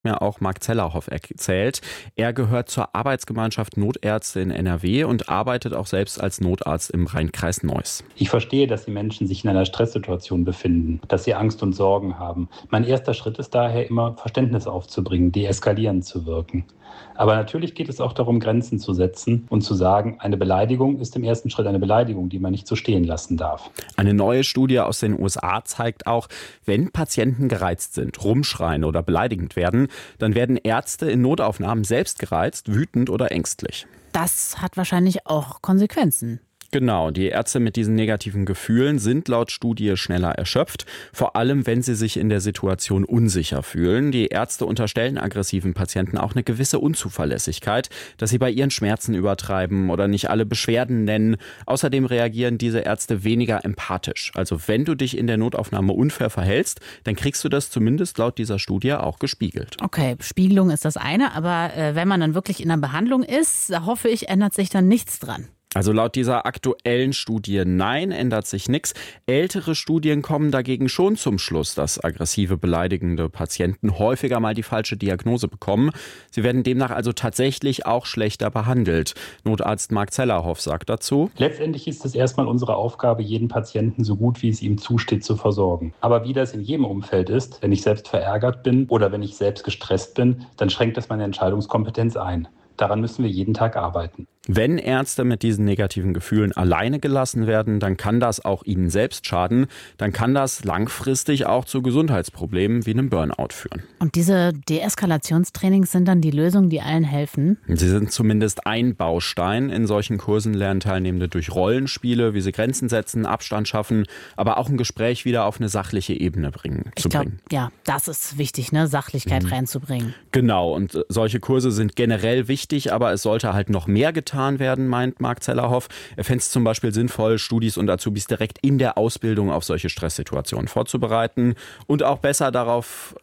Ja, auch Marc Zellerhoff erzählt. Er gehört zur Arbeitsgemeinschaft Notärzte in NRW und arbeitet auch selbst als Notarzt im Rhein-Kreis Neuss. Ich verstehe, dass die Menschen sich in einer Stresssituation befinden, dass sie Angst und Sorgen haben. Mein erster Schritt ist daher immer, Verständnis aufzubringen, deeskalierend zu wirken. Aber natürlich geht es auch darum, Grenzen zu setzen und zu sagen, eine Beleidigung ist im ersten Schritt eine Beleidigung, die man nicht so stehen lassen darf. Eine neue Studie aus den USA zeigt auch, wenn Patienten gereizt sind, rumschreien oder beleidigend werden, dann werden Ärzte in Notaufnahmen selbst gereizt, wütend oder ängstlich. Das hat wahrscheinlich auch Konsequenzen. Genau, die Ärzte mit diesen negativen Gefühlen sind laut Studie schneller erschöpft, vor allem wenn sie sich in der Situation unsicher fühlen. Die Ärzte unterstellen aggressiven Patienten auch eine gewisse Unzuverlässigkeit, dass sie bei ihren Schmerzen übertreiben oder nicht alle Beschwerden nennen. Außerdem reagieren diese Ärzte weniger empathisch. Also wenn du dich in der Notaufnahme unfair verhältst, dann kriegst du das zumindest laut dieser Studie auch gespiegelt. Okay, Spiegelung ist das eine, aber wenn man dann wirklich in der Behandlung ist, da hoffe ich, ändert sich dann nichts dran. Also laut dieser aktuellen Studie, nein, ändert sich nichts. Ältere Studien kommen dagegen schon zum Schluss, dass aggressive, beleidigende Patienten häufiger mal die falsche Diagnose bekommen. Sie werden demnach also tatsächlich auch schlechter behandelt. Notarzt Marc Zellerhoff sagt dazu: Letztendlich ist es erstmal unsere Aufgabe, jeden Patienten so gut wie es ihm zusteht zu versorgen. Aber wie das in jedem Umfeld ist, wenn ich selbst verärgert bin oder wenn ich selbst gestresst bin, dann schränkt das meine Entscheidungskompetenz ein. Daran müssen wir jeden Tag arbeiten. Wenn Ärzte mit diesen negativen Gefühlen alleine gelassen werden, dann kann das auch ihnen selbst schaden. Dann kann das langfristig auch zu Gesundheitsproblemen wie einem Burnout führen. Und diese Deeskalationstrainings sind dann die Lösung, die allen helfen? Sie sind zumindest ein Baustein. In solchen Kursen lernen Teilnehmende durch Rollenspiele, wie sie Grenzen setzen, Abstand schaffen, aber auch ein Gespräch wieder auf eine sachliche Ebene bringen. Ich glaube, ja, das ist wichtig, ne? Sachlichkeit reinzubringen. Genau, und solche Kurse sind generell wichtig, aber es sollte halt noch mehr getan werden, meint Marc Zellerhoff. Er fände es zum Beispiel sinnvoll, Studis und Azubis direkt in der Ausbildung auf solche Stresssituationen vorzubereiten und auch besser darauf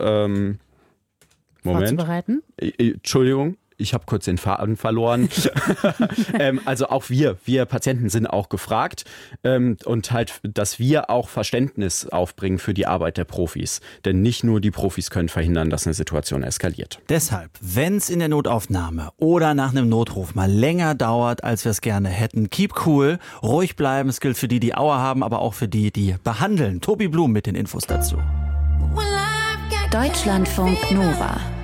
vorzubereiten? Entschuldigung. Ich habe kurz den Faden verloren. Also auch wir Patienten sind auch gefragt und halt, dass wir auch Verständnis aufbringen für die Arbeit der Profis. Denn nicht nur die Profis können verhindern, dass eine Situation eskaliert. Deshalb, wenn es in der Notaufnahme oder nach einem Notruf mal länger dauert, als wir es gerne hätten, keep cool, ruhig bleiben. Es gilt für die Aua haben, aber auch für die behandeln. Tobi Blum mit den Infos dazu. Deutschlandfunk Nova